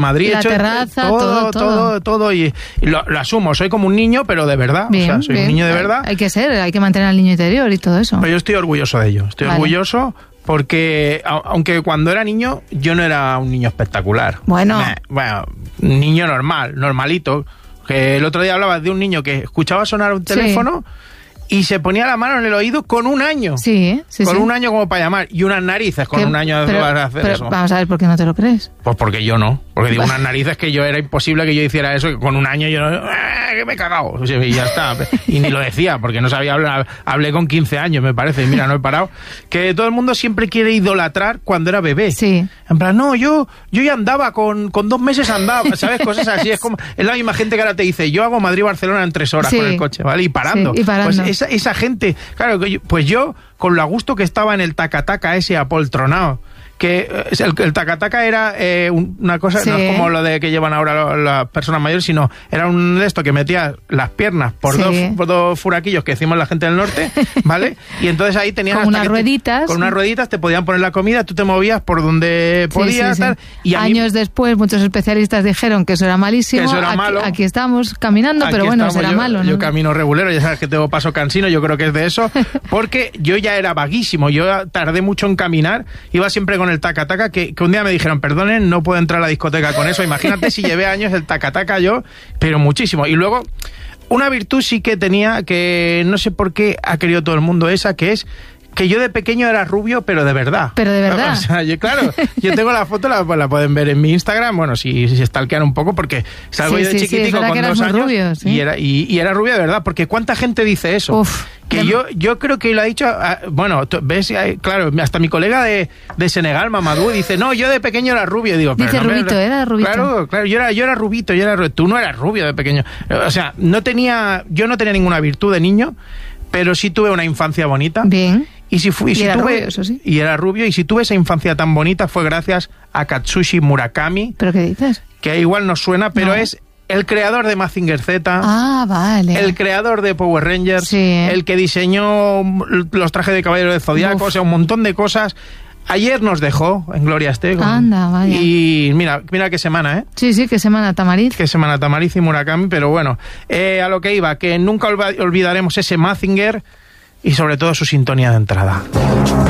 Madrid, la hecho terraza, todo y lo asumo, soy como un niño, pero de verdad, bien, o sea, soy un niño de verdad. Hay que mantener al niño interior y todo eso. Pero yo estoy orgulloso de ello, orgulloso porque, aunque cuando era niño, yo no era un niño espectacular. Bueno, niño normalito, que el otro día hablabas de un niño que escuchaba sonar un teléfono... Sí. Y se ponía la mano en el oído con un año. Sí. Con un año como para llamar. Y unas narices con un año para hacer eso. Vamos a ver, ¿por qué no te lo crees? Pues porque yo no. Porque digo, unas narices que yo era imposible que yo hiciera eso. Que con un año yo que me he cagado. Y ya está. Y ni lo decía, porque no sabía hablar. Hablé con 15 años, me parece. Y mira, no he parado. Que todo el mundo siempre quiere idolatrar cuando era bebé. Sí. En plan, no, yo ya andaba, con 2 meses andaba. ¿Sabes? Cosas así. Es la misma gente que ahora te dice, yo hago Madrid-Barcelona en 3 horas con el coche, ¿vale? Y parando. Sí, y parando. Pues esa gente, claro, pues yo, con lo a gusto que estaba en el taca-taca ese apoltronado, que el taca-taca era una cosa, no es como lo de que llevan ahora las personas mayores, sino era un de esto que metía las piernas por dos furaquillos que decimos la gente del norte, ¿vale? Y entonces ahí tenías con unas rueditas. Con unas rueditas te podían poner la comida, tú te movías por donde podías, tal. Y años después muchos especialistas dijeron que eso era malísimo. Que eso era malo. Aquí estamos caminando, pero bueno, será malo, ¿no? Yo camino regulero, ya sabes que tengo paso cansino, yo creo que es de eso, porque yo ya era vaguísimo, yo tardé mucho en caminar, iba siempre con el taca-taca, que un día me dijeron, perdonen, no puedo entrar a la discoteca con eso. Imagínate si llevé años el taca-taca yo, pero muchísimo. Y luego, una virtud sí que tenía, que no sé por qué ha querido todo el mundo esa, que es que yo de pequeño era rubio, pero de verdad. Pero de verdad. O sea, yo tengo la foto, la pueden ver en mi Instagram, bueno, si stalkean un poco, porque salgo yo de chiquitico con 2 años rubio, y era rubio de verdad, porque ¿cuánta gente dice eso? Uf. Que yo creo que lo ha dicho, bueno, ves, claro, hasta mi colega de Senegal, Mamadou, dice, no, yo de pequeño era rubio. Digo, pero dice no, rubito, era rubito. Claro, yo era rubito, tú no eras rubio de pequeño. O sea, yo no tenía ninguna virtud de niño, pero sí tuve una infancia bonita. Bien. Y era rubio, eso sí. Y era rubio, y si tuve esa infancia tan bonita fue gracias a Katsushi Murakami. ¿Pero qué dices? Que igual nos suena, pero es el creador de Mazinger Z. Ah, vale. El creador de Power Rangers. Sí. El que diseñó los trajes de Caballero de Zodiaco, o sea, un montón de cosas. Ayer nos dejó en Gloria esté. Anda, vaya. Y mira qué semana, ¿eh? Sí, qué semana Tamariz. Qué semana Tamariz y Murakami, pero bueno, a lo que iba, que nunca olvidaremos ese Mazinger y sobre todo su sintonía de entrada.